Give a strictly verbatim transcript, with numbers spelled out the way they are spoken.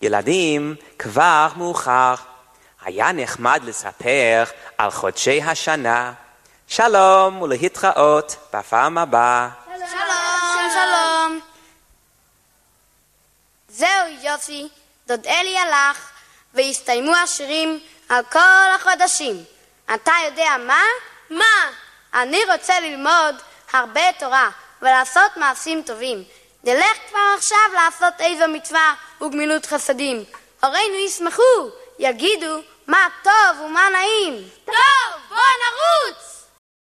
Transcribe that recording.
ילדים, כבר מאוחר. היה נחמד לספר על חודשי השנה. שלום ולהתראות בפעם הבאה. שלום, שלום. שלום. זהו יוסי, דוד אלי הלך, והסתיימו השירים על כל החודשים. אתה יודע מה? מה? אני רוצה ללמוד הרבה תורה ולעשות מעשים טובים. נלך כבר עכשיו לעשות איזו מצווה וגמילות חסדים. הורינו ישמחו, יגידו מה טוב ומה נעים. טוב!